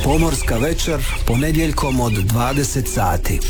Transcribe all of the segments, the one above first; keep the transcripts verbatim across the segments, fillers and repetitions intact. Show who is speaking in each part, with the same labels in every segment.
Speaker 1: Pomorska večer, ponedjeljkom od dvadeset sati.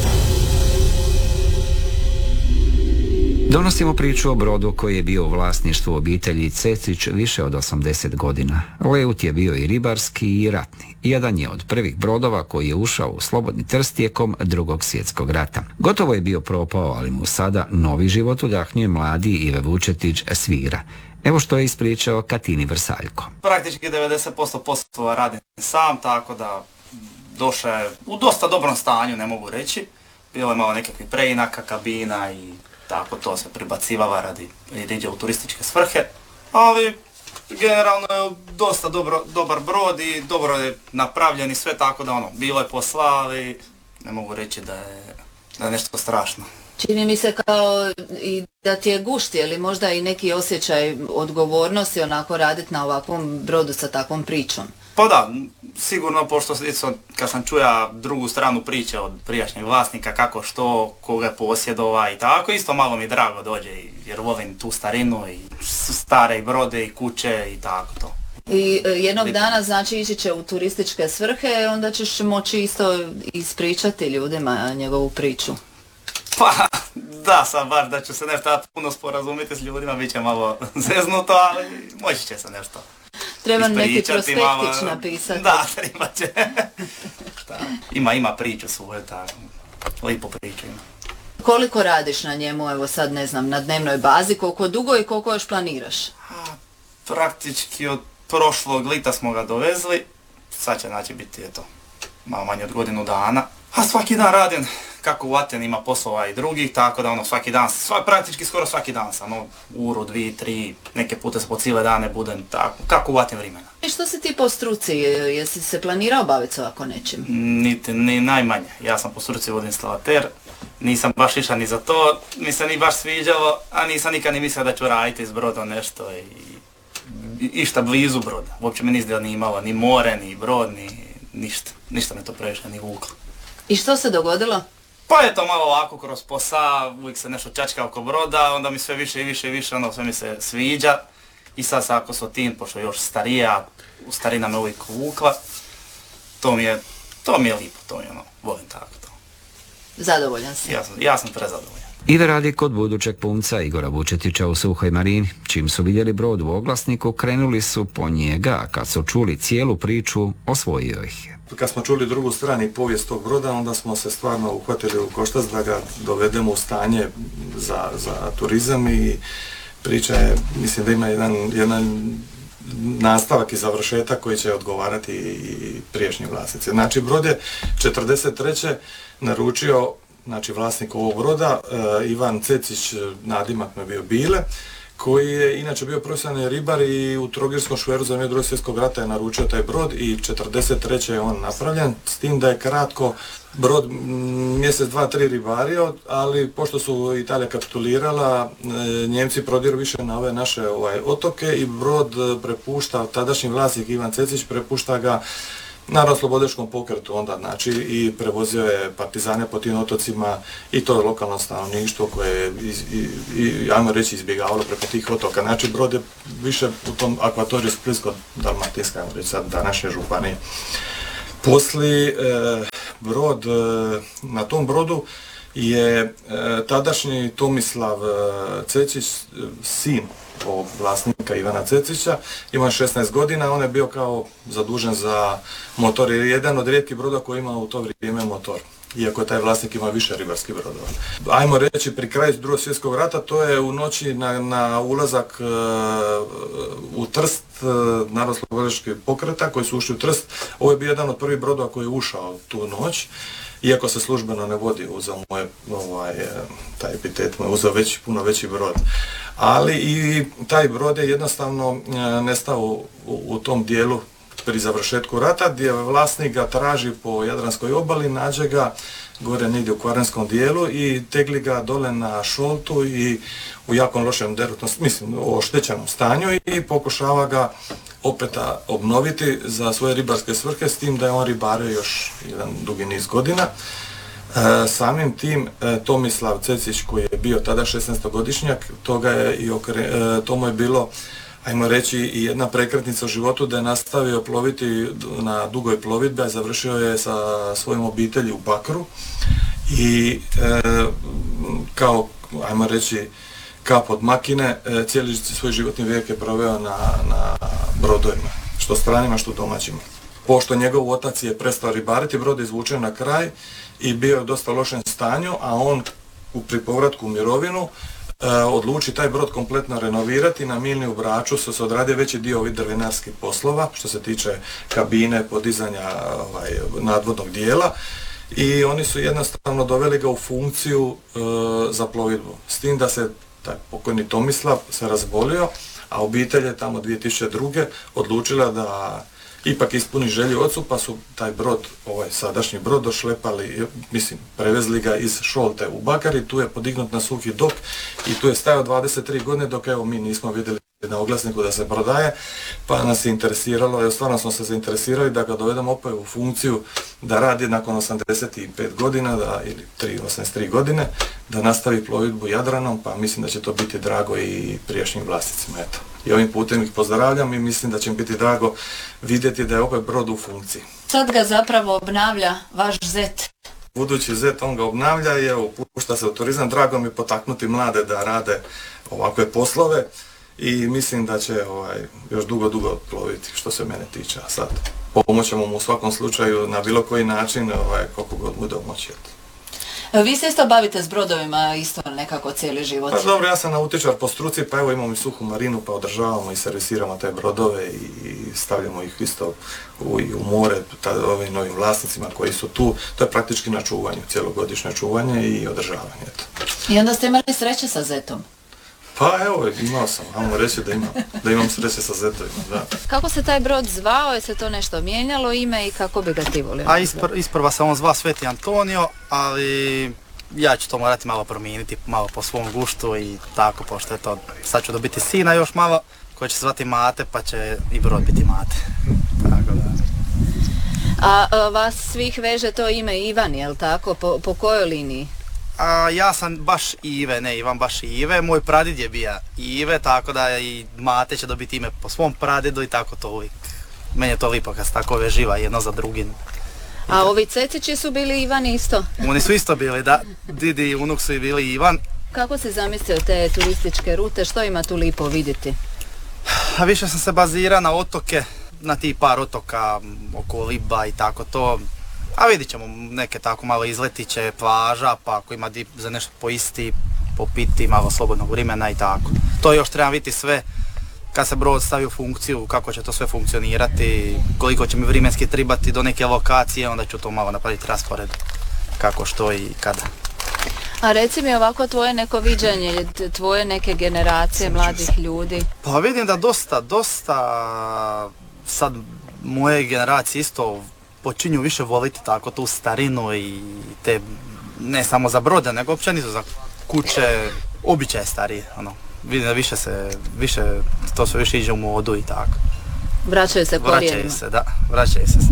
Speaker 2: Donosimo priču o brodu koji je bio u vlasništvu obitelji Cecić više od osamdeset godina. Leut je bio i ribarski i ratni. Jedan je od prvih brodova koji je ušao u slobodni Trst tijekom Drugog svjetskog rata. Gotovo je bio propao, ali mu sada novi život udahnjuje mladi Ive Vučetić svira. Evo što je ispričao Katini Vrsaljko.
Speaker 3: Praktički devedeset posto poslova radim sam, tako da došao je u dosta dobrom stanju, ne mogu reći. Bilo je malo nekakvih preinaka, kabina i tako to se pribacivala radi riđe u turističke svrhe. Ali generalno je dosta dobro, dobar brod i dobro je napravljen i sve, tako da ono, bilo je posla, ali ne mogu reći da je, da je nešto strašno.
Speaker 4: Čini mi se kao i da ti je gušti, ali možda i neki osjećaj odgovornosti onako raditi na ovakvom brodu sa takvom pričom.
Speaker 3: Pa da, sigurno, pošto kad sam čuja drugu stranu priče od prijašnjeg vlasnika, kako što, koga je posjedova i tako, isto malo mi drago dođe, jer volim tu starinu i stare brode i kuće i tako to.
Speaker 4: I jednog dana znači ići će u turističke svrhe, onda ćeš moći isto ispričati ljudima njegovu priču.
Speaker 3: Pa, da, sam baš da ću se nešto puno sporazumiti s ljudima, bit će malo zeznuto, ali moći će se nešto.
Speaker 4: Treba neki prospektić malo napisati.
Speaker 3: Da, treba će. ima, ima priču svoju, tako. Lijepo priču ima.
Speaker 4: Koliko radiš na njemu, evo sad ne znam, na dnevnoj bazi, koliko dugo i koliko još planiraš?
Speaker 3: A, praktički od prošlog lita smo ga dovezli, sad će znači biti eto, malo manje od godinu dana. A svaki dan radim, kako u Ateni ima poslova i drugih, tako da ono svaki dan, sva, praktički skoro svaki dan sam, ono, uru, dvije, tri, neke pute po cijele dane budem, tako, kako u Ateni vremena.
Speaker 4: I što si ti po struci, jesi se planirao baviti s ovako nečim?
Speaker 3: Niti, ni najmanje, ja sam po struci vodinstalater, nisam baš išao ni za to, mi se ni baš sviđalo, a nisam nikad ni mislio da ću raditi s brodom nešto i, i išta blizu broda. Uopće me nizda ni imalo, ni more, ni brod, ni ništa, ništa me to previše ni vuklo.
Speaker 4: I što se dogodilo?
Speaker 3: Pa je to malo ovako kroz posao, uvijek se nešto čačka oko broda, onda mi sve više i više i više, ono sve mi se sviđa. I sad ako su tim, pošto je još starija, u starina me uvijek vukla, to mi je, to mi je lipo, to mi je ono, volim tako to.
Speaker 4: Zadovoljan si?
Speaker 3: Ja sam, ja sam prezadovoljan.
Speaker 2: Ive radi kod budućeg punca Igora Vučetića u Suhoj Marini. Čim su vidjeli brod u oglasniku, krenuli su po njega, a kad su čuli cijelu priču, osvojio ih je.
Speaker 5: Kad smo čuli drugu stranu i povijest tog broda, onda smo se stvarno uhvatili u koštac da ga dovedemo u stanje za, za turizam i priča je, mislim da ima jedan, jedan nastavak i završetak koji će odgovarati i prijašnji vlasnici. Znači, brod je četrdeset treće naručio, znači vlasnik ovog broda, uh, Ivan Cecić, nadimak mu je bio Bile, koji je inače bio profesionalni ribar i u Trogirskom škveru za vrijeme Drugog svjetskog rata je naručio taj brod i četrdeset treće je on napravljen, s tim da je kratko brod mjesec, dva, tri ribario, ali pošto su Italija kapitulirala, Njemci prodiru više na ove naše ovaj, otoke i brod prepušta, tadašnji vlasnik Ivan Cecić prepušta ga Narodnooslobodilačkom pokretu onda, znači, i prevozio je partizane po tim otocima i to je lokalno stanovništvo koje je, iz, i, i, ajmo reći, izbjegavalo preko tih otoka. Znači, brod je više u tom akvatoriju Splitsko-dalmatinska, ajmo reći, sad današnje županije. Poslije, e, brod, e, na tom brodu je e, tadašnji Tomislav e, Cecić, e, sin ovog vlasnika Ivana Cecića, ima šesnaest godina, on je bio kao zadužen za motor, jer je jedan od rijetkih broda koji ima u to vrijeme motor, iako je taj vlasnik ima više ribarskih brodova. Ajmo reći, pri kraju Drugog svjetskog rata, to je u noći na, na ulazak e, u Trst, e, Narodnooslobodilačkih pokreta koji su ušli u Trst. Ovo je bio jedan od prvih brodova koji je ušao tu noć. Iako se službeno ne vodi, uzeo moj, ovaj, taj epitet mu je uzeo veći, puno veći brod. Ali i taj brod je jednostavno e, nestao u, u tom dijelu pri završetku rata, gdje vlasnik ga traži po Jadranskoj obali, nađe ga gore negdje u kvarenskom dijelu i tegli ga dole na šoltu i u jako lošem derutnom, mislim, u oštećenom stanju i pokušava ga opet obnoviti za svoje ribarske svrhe, s tim da je on ribario još jedan dugi niz godina. E, samim tim e, Tomislav Cecić, koji je bio tada šesnaestogodišnjak, toga je i okre, e, to mu je bilo ajmo reći, i jedna prekretnica u životu da je nastavio ploviti na dugoj plovidbi, a završio je sa svojom obitelji u Bakru i e, kao, ajmo reći, kap od makine, e, cijeli svoj životni vijek je proveo na, na brodovima, što stranima, što domaćima. Pošto njegov otac je prestao ribariti, brod je izvučen na kraj i bio je u dosta lošem stanju, a on u pri povratku u mirovinu e, odluči taj brod kompletno renovirati. Na milni u Braču su se odradio veći dio ovih drvenarskih poslova, što se tiče kabine, podizanja ovaj, nadvodnog dijela, i oni su jednostavno doveli ga u funkciju e, za plovidbu. S tim da se taj pokojni Tomislav se razbolio, a obitelj je tamo dvije tisuće druge odlučila da ipak ispuni želju ocu, pa su taj brod, ovaj sadašnji brod, došlepali, mislim, prevezli ga iz Šolte u Bakar i tu je podignut na suhi dok i tu je stajao dvadeset tri godine, dok evo mi nismo vidjeli na oglasniku da se prodaje, pa nas je interesiralo, jer stvarno smo se zainteresirali da ga dovedemo opet u funkciju da radi nakon osamdeset pet godina, da, ili tri, osamdeset tri godine, da nastavi plovidbu Jadranom, pa mislim da će to biti drago i prijašnjim vlasnicima, eto. I ovim putem ih pozdravljam i mislim da će im biti drago vidjeti da je opet brod u funkciji.
Speaker 4: Sad ga zapravo obnavlja vaš zet.
Speaker 5: Budući zet, on ga obnavlja i evo, pušta se u turizam, drago mi potaknuti mlade da rade ovakve poslove i mislim da će ovaj, još dugo, dugo ploviti što se mene tiče. A sad pomoćemo mu u svakom slučaju na bilo koji način, ovaj, koliko god bude moći.
Speaker 4: Vi se isto bavite s brodovima isto nekako cijeli život?
Speaker 5: Pa dobro, ja sam nautičar po struci, pa evo imamo i suhu marinu, pa održavamo i servisiramo te brodove i stavljamo ih isto u, i u more ta, ovim novim vlasnicima koji su tu. To je praktički na čuvanju, cjelogodišnje čuvanje i održavanje. Eto.
Speaker 4: I onda ste imali sreće sa zetom?
Speaker 5: Pa evo, imao sam, ajmo reći da imam, da imam sreće sa zetovima, da.
Speaker 4: Kako se taj brod zvao, je se to nešto mijenjalo ime i kako bi ga ti volio?
Speaker 6: A ispr, isprva se on zvao Sveti Antonio, ali ja ću to morati malo promijeniti, malo po svom guštu i tako, pošto je to, sad ću dobiti sina još malo, koji će se zvati Mate, pa će i brod biti Mate. Tako da.
Speaker 4: A, a vas svih veže to ime Ivan, jel tako? Po, po kojoj liniji?
Speaker 6: A ja sam baš Ive, ne Ivan, baš Ive, moj pradid je bio Ive, tako da i Mate će dobiti ime po svom pradidu i tako to uvijek. Meni je to lipo kad se tako veživa jedno za drugim.
Speaker 4: A ovi Cecići su bili Ivan isto?
Speaker 6: Oni su isto bili, da, didi i unuk su i bili Ivan.
Speaker 4: Kako si zamislio te turističke rute, što ima tu lipo vidjeti?
Speaker 6: A više sam se bazirao na otoke, na tih par otoka oko Liba i tako to. A vidit ćemo neke tako malo izletiće, plaža, pa ako ima za nešto poisti, popiti, malo slobodnog vremena i tako. To još treba vidjeti sve kad se brod stavi u funkciju, kako će to sve funkcionirati, koliko će mi vremenski tribati do neke lokacije, onda ću to malo napraviti raspored kako što i kada.
Speaker 4: A reci mi ovako tvoje neko viđenje, tvoje neke generacije mladih ljudi?
Speaker 6: Pa vidim da dosta, dosta sad moje generacije isto počinju više voliti tako tu starinu i te, ne samo za brode, nego općenito za kuće, običaje starije, ono. Vidim da više se, više, to sve više iđe u modu i tako.
Speaker 4: Vraćaju se korijenima.
Speaker 6: Vraćaju se, da, vraćaju se.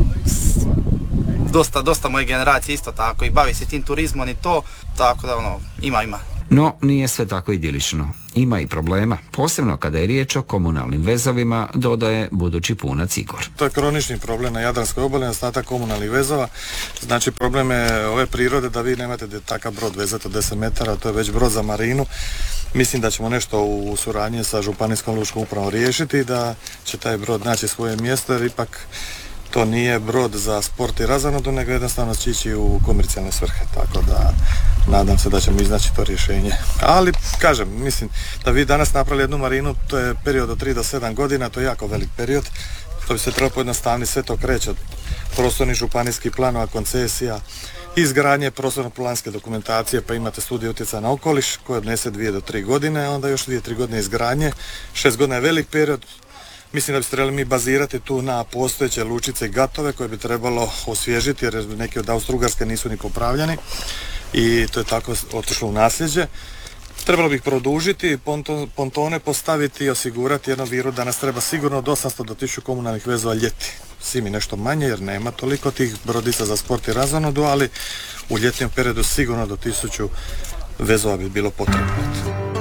Speaker 6: Dosta, dosta moje generacije isto tako i bavi se tim turizmom i to, tako da ono, ima, ima.
Speaker 2: No, nije sve tako idilično. Ima i problema, posebno kada je riječ o komunalnim vezovima, dodaje budući punac Igor.
Speaker 5: To je kronični problem na Jadranskoj obali, nedostatak komunalnih vezova. Znači problem je ove prirode da vi nemate takav brod vezati od deset metara, to je već brod za marinu. Mislim da ćemo nešto u suradnji sa Županijskom lučkom upravom riješiti, da će taj brod naći svoje mjesto, jer ipak to nije brod za sport i razonodu, nego jednostavno će ići u komercijalne svrhe, tako da nadam se da ćemo iznaći to rješenje. Ali, kažem, mislim da vi danas napravili jednu marinu, to je period od tri do sedam godina, to je jako velik period, to bi se trebalo pojednostavniti, sve to kreće od prostornih županijskih planova, koncesija, izgradnje prostorno-planske dokumentacije, pa imate studiju utjecaja na okoliš koje odnese dvije do tri godine, onda još dvije, tri godine izgradnje, šest godina je velik period. Mislim da bi se trebali mi bazirati tu na postojeće lučice i gatove koje bi trebalo osvježiti, jer neki od Austro-Ugarske nisu ni popravljeni i to je tako otišlo u nasljeđe. Trebalo bi ih produžiti, pontone postaviti i osigurati jednu viru da nas treba sigurno od osamsto do tisuću komunalnih vezova ljeti. Simi nešto manje jer nema toliko tih brodica za sport i razonodu, ali u ljetnom periodu sigurno do tisuću vezova bi bilo potrebno.